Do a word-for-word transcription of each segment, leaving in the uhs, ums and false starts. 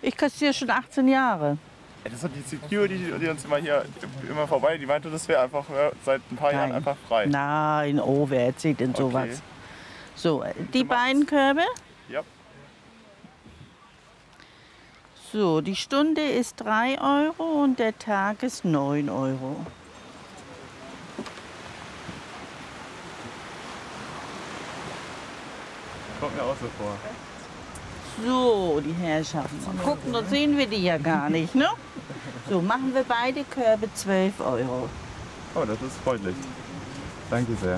Ich kassiere schon achtzehn Jahre. Ja, das hat die Security, die, die uns immer hier immer vorbei, die meinte, das wäre einfach ja, seit ein paar Jahren Nein. einfach frei. Nein, oh, wer erzählt denn sowas? Okay. So, die beiden Körbe. Ja. So, die Stunde ist drei Euro und der Tag ist neun Euro. Kommt mir auch so vor. So, die Herrschaften. Mal gucken, dann sehen wir die ja gar nicht, ne? So, machen wir beide Körbe zwölf Euro. Oh, das ist freundlich. Danke sehr.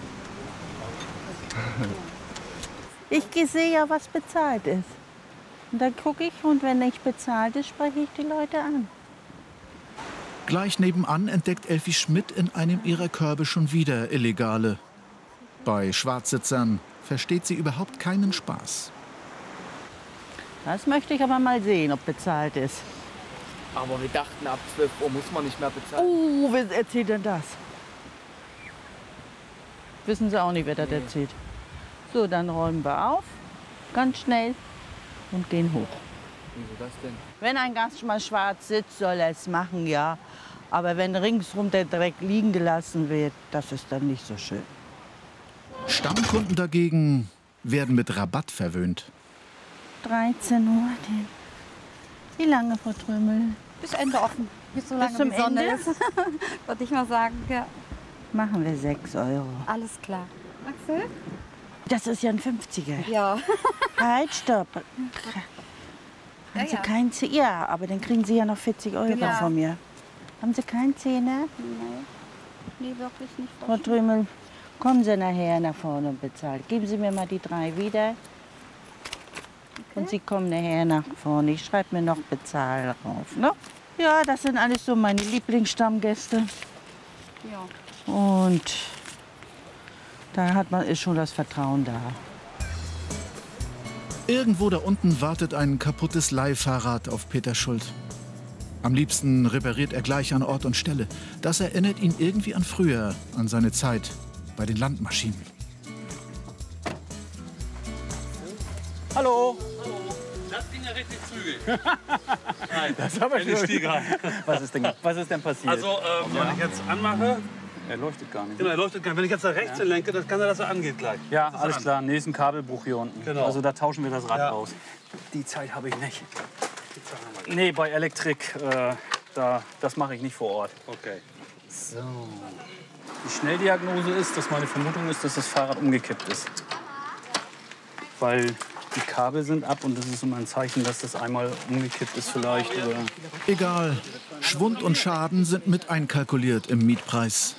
Ich sehe ja, was bezahlt ist. Und dann gucke ich und wenn nicht bezahlt ist, spreche ich die Leute an. Gleich nebenan entdeckt Elfi Schmidt in einem ihrer Körbe schon wieder Illegale. Bei Schwarzsitzern versteht sie überhaupt keinen Spaß. Das möchte ich aber mal sehen, ob bezahlt ist. Aber wir dachten, ab zwölf Uhr muss man nicht mehr bezahlen. Oh, wer erzählt denn das? Wissen Sie auch nicht, wer das erzählt. So, dann räumen wir auf, ganz schnell und gehen hoch. Wieso das denn? Wenn ein Gast mal schwarz sitzt, soll er es machen, ja. Aber wenn ringsrum der Dreck liegen gelassen wird, das ist dann nicht so schön. Stammkunden dagegen werden mit Rabatt verwöhnt. dreizehn Uhr. Wie lange, Frau Trömel? Bis Ende offen. Bis so lange Bis zum die Sonne Ende? ist. Würde ich mal sagen, ja. Machen wir sechs Euro. Alles klar. Axel? Das ist ja ein fünfziger. Ja. Halt, stopp. Haben Ja, Sie ja. keinen Zehner? Ja, aber dann kriegen Sie ja noch vierzig Euro Ja. von mir. Haben Sie keinen Zehner? Nee, wirklich nicht. Frau Trömel, kommen Sie nachher nach vorne und bezahlen. Geben Sie mir mal die drei wieder. Und Sie kommen nachher nach vorne. Ich schreibe mir noch Bezahl drauf. Ne? Ja, das sind alles so meine Lieblingsstammgäste. Ja. Und da hat man, ist schon das Vertrauen da. Irgendwo da unten wartet ein kaputtes Leihfahrrad auf Peter Schuld. Am liebsten repariert er gleich an Ort und Stelle. Das erinnert ihn irgendwie an früher, an seine Zeit bei den Landmaschinen. Hallo. Das ging ja richtig zügig. Nein, das habe ich nicht. Was ist denn, was ist denn passiert? Also, ähm, wenn ich jetzt anmache, er leuchtet gar nicht. genau, er leuchtet gar nicht. Wenn ich jetzt nach rechts lenke, dann kann er, dass er angeht gleich. Ja, Das ist alles an. klar. Nächsten Kabelbruch hier unten. Genau. Also da tauschen wir das Rad Ja. aus. Die Zeit habe ich nicht. Nee, bei Elektrik, äh, da, das mache ich nicht vor Ort. Okay. So. Die Schnelldiagnose ist, dass meine Vermutung ist, dass das Fahrrad umgekippt ist. Weil die Kabel sind ab und das ist immer ein Zeichen, dass das einmal umgekippt ist vielleicht. Oder Egal, Schwund und Schaden sind mit einkalkuliert im Mietpreis.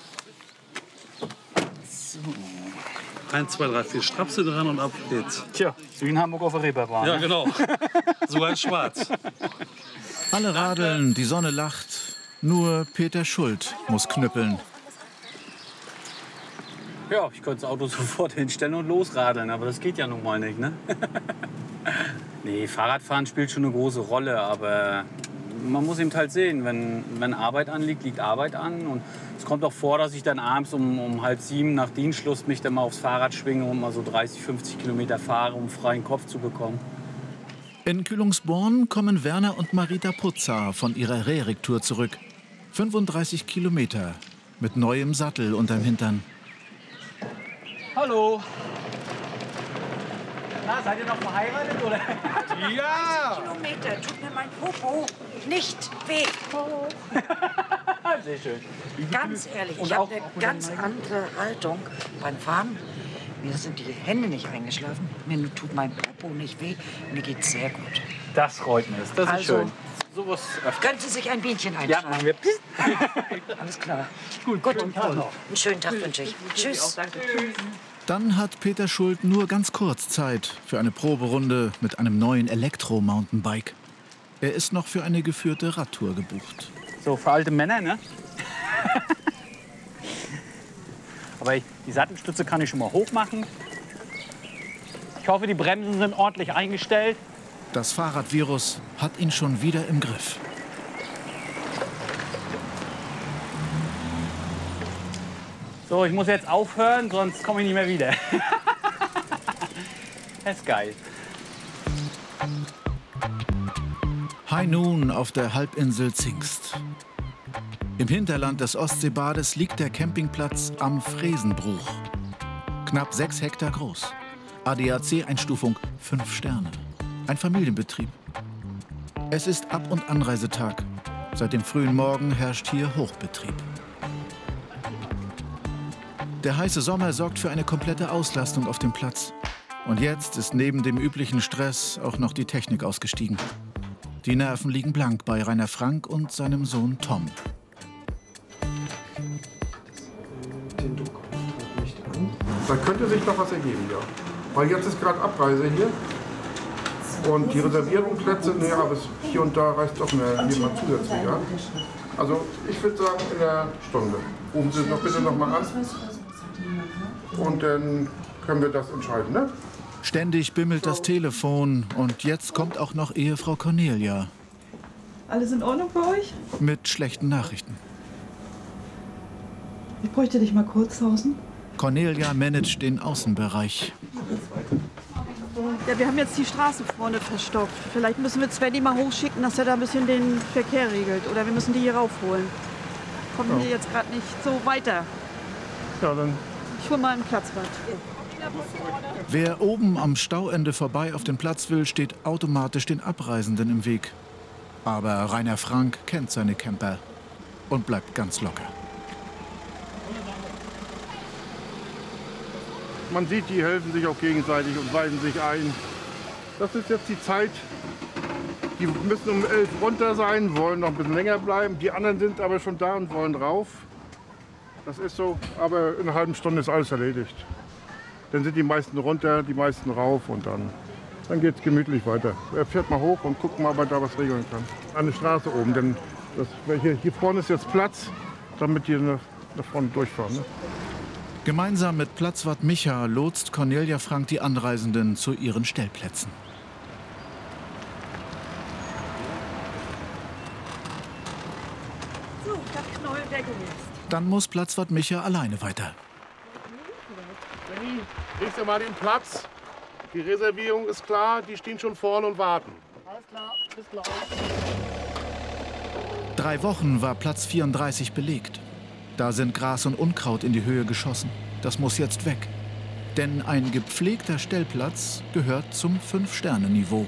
Eins, zwei, drei, vier Strapse dran und ab geht's. Tja, wie in Hamburg auf der Reeperbahn. Ja, ne? genau. Sogar in schwarz. Alle radeln, die Sonne lacht. Nur Peter Schuld muss knüppeln. Ja, ich könnte das Auto sofort hinstellen und losradeln, aber das geht ja nun mal nicht, ne? Nee, Fahrradfahren spielt schon eine große Rolle, aber man muss eben halt sehen, wenn, wenn Arbeit anliegt, liegt Arbeit an. Und es kommt auch vor, dass ich dann abends um, um halb sieben nach Dienstschluss mich dann mal aufs Fahrrad schwinge und mal so dreißig, fünfzig Kilometer fahre, um freien Kopf zu bekommen. In Kühlungsborn kommen Werner und Marita Putzer von ihrer Rehrig-Tour zurück. fünfunddreißig Kilometer mit neuem Sattel unterm Hintern. Hallo. Na, seid ihr noch verheiratet, oder? Ja! Kilometer tut mir mein Popo nicht weh. Sehr schön. Ganz ehrlich, Und ich habe auch- eine ganz andere Haltung beim Fahren. Mir sind die Hände nicht eingeschlafen. Mir tut mein Popo nicht weh. Mir geht's sehr gut. Das freut mich. Das ist Also- schön. Sowas öfter. Können Sie sich ein Bienchen Ja, einschlafen? machen wir. Alles klar. Gut, gut. Einen schönen Tag wünsche ich. Tschüss. Dann hat Peter Schuld nur ganz kurz Zeit für eine Proberunde mit einem neuen Elektro-Mountainbike. Er ist noch für eine geführte Radtour gebucht. So, für alte Männer, ne? Aber ich, die Sattelstütze kann ich schon mal hoch machen. Ich hoffe, die Bremsen sind ordentlich eingestellt. Das Fahrradvirus hat ihn schon wieder im Griff. So, ich muss jetzt aufhören, sonst komme ich nicht mehr wieder. Das ist geil. High Noon auf der Halbinsel Zingst. Im Hinterland des Ostseebades liegt der Campingplatz am Fresenbruch. Knapp sechs Hektar groß. A D A C-Einstufung fünf Sterne. Ein Familienbetrieb. Es ist Ab- und Anreisetag. Seit dem frühen Morgen herrscht hier Hochbetrieb. Der heiße Sommer sorgt für eine komplette Auslastung auf dem Platz. Und jetzt ist neben dem üblichen Stress auch noch die Technik ausgestiegen. Die Nerven liegen blank bei Rainer Frank und seinem Sohn Tom. Da könnte sich noch was ergeben, ja. Weil jetzt ist gerade Abreise hier. Und die reservierten Plätze, nee, aber hier und da reißt doch mehr jemand zusätzlich an. Also ich würde sagen in einer Stunde. Rufen Sie noch bitte noch mal an. Und dann können wir das entscheiden, ne? Ständig bimmelt das Telefon und jetzt kommt auch noch Ehefrau Cornelia. Alles in Ordnung bei euch? Mit schlechten Nachrichten. Ich bräuchte dich mal kurz, Hausen. Cornelia managt den Außenbereich. Ja, wir haben jetzt die Straße vorne verstopft. Vielleicht müssen wir Svenny mal hochschicken, dass er da ein bisschen den Verkehr regelt. Oder wir müssen die hier raufholen. Kommen Ja. hier jetzt gerade nicht so weiter. Ja, dann. Ich hol mal einen Platzwart. Wer oben am Stauende vorbei auf den Platz will, steht automatisch den Abreisenden im Weg. Aber Rainer Frank kennt seine Camper und bleibt ganz locker. Man sieht, die helfen sich auch gegenseitig und weisen sich ein. Das ist jetzt die Zeit. Die müssen um elf runter sein, wollen noch ein bisschen länger bleiben. Die anderen sind aber schon da und wollen rauf. Das ist so, aber in einer halben Stunde ist alles erledigt. Dann sind die meisten runter, die meisten rauf und dann, dann geht es gemütlich weiter. Er fährt mal hoch und guckt mal, ob er da was regeln kann. An der Straße oben, denn das, hier, hier vorne ist jetzt Platz, damit die nach, nach vorne durchfahren. Ne? Gemeinsam mit Platzwart Micha lotst Cornelia Frank die Anreisenden zu ihren Stellplätzen. So, das Knoll weggesetzt. Dann muss Platzwart Micha alleine weiter. Benni, kriegst du mal den Platz? Die Reservierung ist klar, die stehen schon vorne und warten. Alles klar, bis gleich. Drei Wochen war Platz vierunddreißig belegt. Da sind Gras und Unkraut in die Höhe geschossen. Das muss jetzt weg. Denn ein gepflegter Stellplatz gehört zum Fünf-Sterne-Niveau.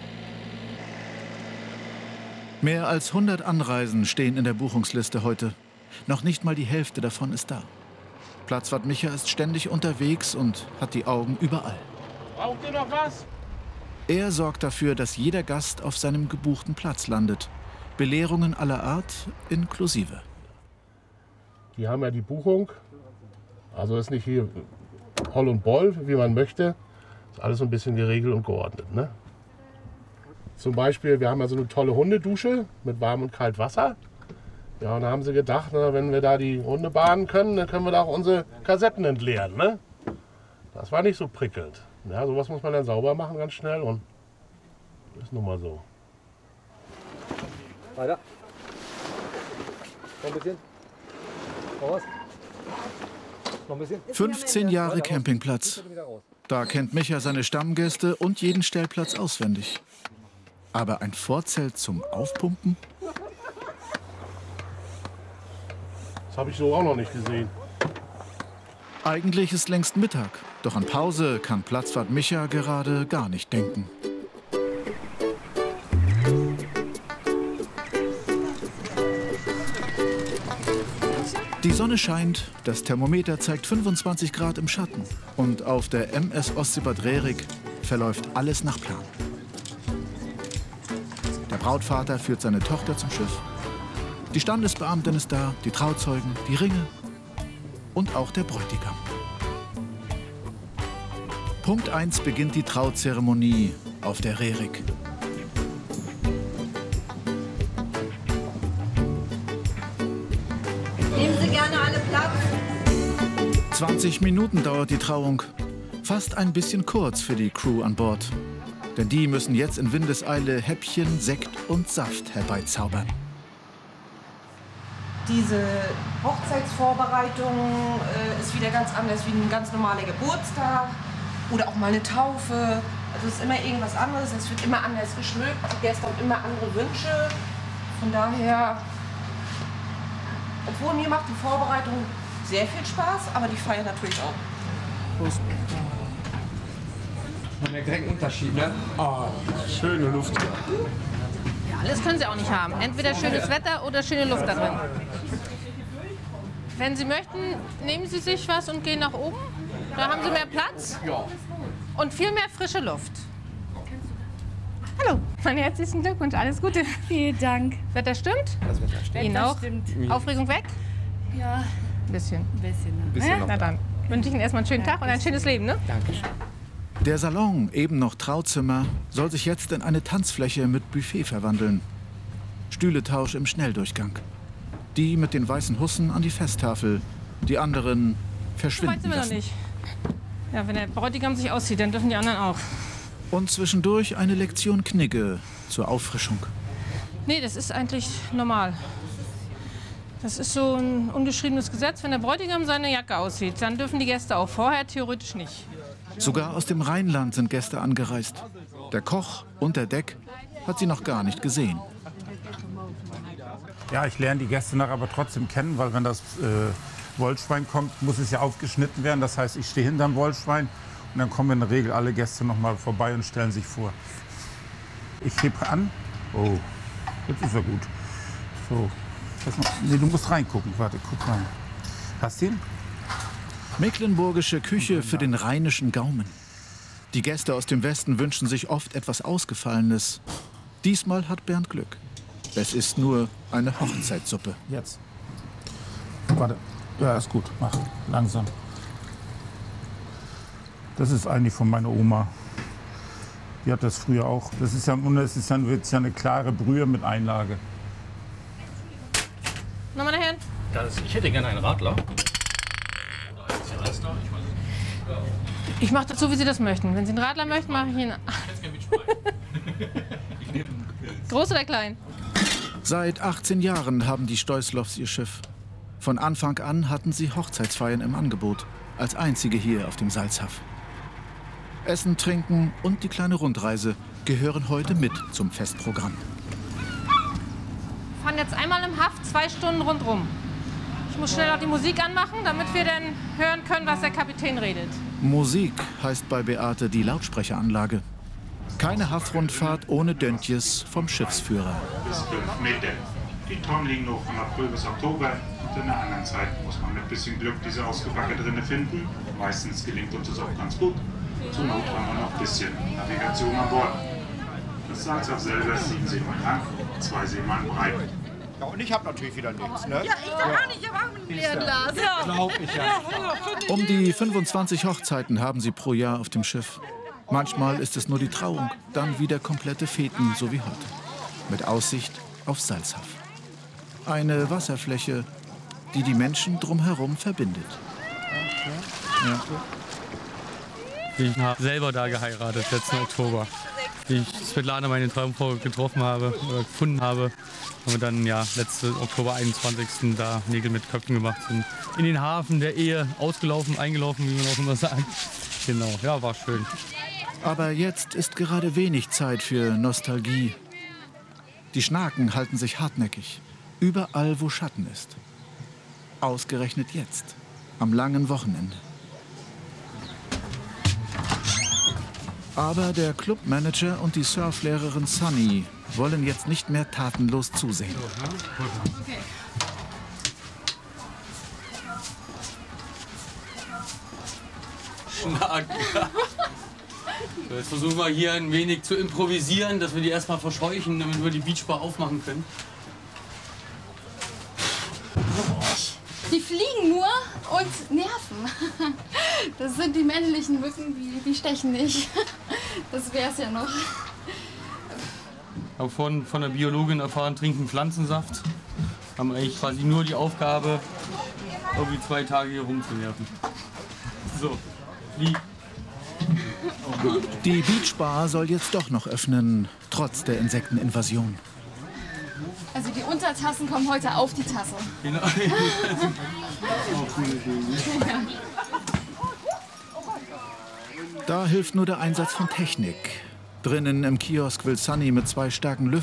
Mehr als hundert Anreisen stehen in der Buchungsliste heute. Noch nicht mal die Hälfte davon ist da. Platzwart Micha ist ständig unterwegs und hat die Augen überall. Braucht ihr noch was? Er sorgt dafür, dass jeder Gast auf seinem gebuchten Platz landet. Belehrungen aller Art inklusive. Die haben ja die Buchung. Also ist nicht hier Holl und Boll, wie man möchte. Ist alles so ein bisschen geregelt und geordnet. Ne? Zum Beispiel, wir haben ja so eine tolle Hundedusche mit warm und kalt Wasser. Ja, und da haben sie gedacht, na, wenn wir da die Hunde baden können, dann können wir da auch unsere Kassetten entleeren. Ne? Das war nicht so prickelnd. Ja, sowas muss man dann sauber machen ganz schnell und ist nun mal so. Weiter. Noch ein bisschen. Raus. Noch ein bisschen. fünfzehn Jahre Campingplatz. Da kennt Micha seine Stammgäste und jeden Stellplatz auswendig. Aber ein Vorzelt zum Aufpumpen? Das habe ich so auch noch nicht gesehen. Eigentlich ist längst Mittag. Doch an Pause kann Platzwart Micha gerade gar nicht denken. Die Sonne scheint, das Thermometer zeigt fünfundzwanzig Grad im Schatten. Und auf der M S Ostseebad Rerik verläuft alles nach Plan. Der Brautvater führt seine Tochter zum Schiff. Die Standesbeamtin ist da, die Trauzeugen, die Ringe und auch der Bräutigam. Punkt eins beginnt die Trauzeremonie auf der Rerik. Nehmen Sie gerne alle Platz. zwanzig Minuten dauert die Trauung. Fast ein bisschen kurz für die Crew an Bord. Denn die müssen jetzt in Windeseile Häppchen, Sekt und Saft herbeizaubern. Diese Hochzeitsvorbereitung äh, ist wieder ganz anders wie ein ganz normaler Geburtstag oder auch mal eine Taufe. Also es ist immer irgendwas anderes, es wird immer anders geschmückt, die Gäste haben immer andere Wünsche. Von daher, obwohl mir macht die Vorbereitung sehr viel Spaß, aber die Feier natürlich auch. Prost. Man merkt direkt einen Unterschied, ne? Oh, schöne Luft. Ja, alles können Sie auch nicht haben. Entweder schönes Wetter oder schöne Luft da drin. Wenn Sie möchten, nehmen Sie sich was und gehen nach oben. Da haben Sie mehr Platz und viel mehr frische Luft. Hallo, meinen herzlichen Glückwunsch, alles Gute. Vielen Dank. Wetter stimmt? Das Wetter stimmt. Ihnen auch? Stimmt. Aufregung weg? Ja. Ein bisschen. Ein bisschen. Ne? Bisschen noch. Na dann wünsche ich Ihnen erstmal einen schönen Tag und ein schönes Leben, ne? Dankeschön. Der Salon, eben noch Trauzimmer, soll sich jetzt in eine Tanzfläche mit Buffet verwandeln. Stühletausch im Schnelldurchgang. Die mit den weißen Hussen an die Festtafel, die anderen So weit verschwinden sind wir noch lassen. nicht. Ja, wenn der Bräutigam sich auszieht, dann dürfen die anderen auch. Und zwischendurch eine Lektion Knigge zur Auffrischung. Nee, das ist eigentlich normal. Das ist so ein ungeschriebenes Gesetz. Wenn der Bräutigam seine Jacke auszieht, dann dürfen die Gäste auch. Vorher theoretisch nicht. Sogar aus dem Rheinland sind Gäste angereist. Der Koch unter Deck hat sie noch gar nicht gesehen. Ja, ich lerne die Gäste nachher aber trotzdem kennen, weil wenn das äh, Wollschwein kommt, muss es ja aufgeschnitten werden. Das heißt, ich stehe hinterm Wollschwein und dann kommen in der Regel alle Gäste noch mal vorbei und stellen sich vor. Ich hebe an. Oh, jetzt ist er gut. So, das noch, nee, du musst reingucken. Warte, guck rein. Hast du ihn? Mecklenburgische Küche für den rheinischen Gaumen. Die Gäste aus dem Westen wünschen sich oft etwas Ausgefallenes. Diesmal hat Bernd Glück. Es ist nur eine Hochzeitssuppe. Jetzt. Warte. Ja, ist gut. Mach. Langsam. Das ist eigentlich von meiner Oma. Die hat das früher auch. Das ist ja, das ist ja, das ist ja eine klare Brühe mit Einlage. Na, meine Herren? Das, ich hätte gerne einen Radler. Ich mache das so, wie Sie das möchten. Wenn Sie einen Radler möchten, mache ich ihn. Groß oder klein? Seit achtzehn Jahren haben die Stoislows ihr Schiff. Von Anfang an hatten sie Hochzeitsfeiern im Angebot, als einzige hier auf dem Salzhaff. Essen, Trinken und die kleine Rundreise gehören heute mit zum Festprogramm. Wir fahren jetzt einmal im Haff zwei Stunden rundrum. Ich muss schnell noch die Musik anmachen, damit wir dann hören können, was der Kapitän redet. Musik heißt bei Beate die Lautsprecheranlage. Keine Haftrundfahrt ohne Döntjes vom Schiffsführer. Bis fünf Meter. Die Tonnen liegen noch von April bis Oktober. Und in der anderen Zeit muss man mit bisschen Glück diese Ausgebacke drinne finden. Meistens gelingt uns das auch ganz gut. Zur Not haben wir noch ein bisschen Navigation an Bord. Das Salzhaff selber ist sieben Seemeilen lang, zwei Seemeilen breit. Ja, und ich habe natürlich wieder nichts, ne? Ja, ich doch auch nicht, ich habe auch ein leeren Glas. Ja. Glaub ich ja. Um die fünfundzwanzig Hochzeiten haben sie pro Jahr auf dem Schiff. Manchmal ist es nur die Trauung, dann wieder komplette Feten, so wie heute. Mit Aussicht auf Salzhaff. Eine Wasserfläche, die die Menschen drumherum verbindet. Ja. Ich habe selber da geheiratet, letzten Oktober. Wie ich Svetlana, meine Traumfrau, getroffen habe oder gefunden habe. Haben wir dann ja letzten Oktober einundzwanzigsten da Nägel mit Köpfen gemacht. Sind in den Hafen der Ehe ausgelaufen, eingelaufen, wie man auch immer sagt. Genau, ja, war schön. Aber jetzt ist gerade wenig Zeit für Nostalgie. Die Schnaken halten sich hartnäckig, überall wo Schatten ist. Ausgerechnet jetzt, am langen Wochenende. Aber der Clubmanager und die Surflehrerin Sunny wollen jetzt nicht mehr tatenlos zusehen. Okay. Schnaken. So, jetzt versuchen wir hier ein wenig zu improvisieren, dass wir die erstmal verscheuchen, damit wir die Beachbar aufmachen können. Die fliegen nur und nerven. Das sind die männlichen Mücken, die, die stechen nicht. Das wär's ja noch. Ich habe vorhin von der Biologin erfahren, trinken Pflanzensaft. Haben eigentlich quasi nur die Aufgabe, irgendwie zwei Tage hier rumzunerven. So, flieg. Oh die Beachbar soll jetzt doch noch öffnen, trotz der Insekteninvasion. Also die Untertassen kommen heute auf die Tasse. Genau. Da hilft nur der Einsatz von Technik. Drinnen im Kiosk will Sunny mit zwei starken Lüftern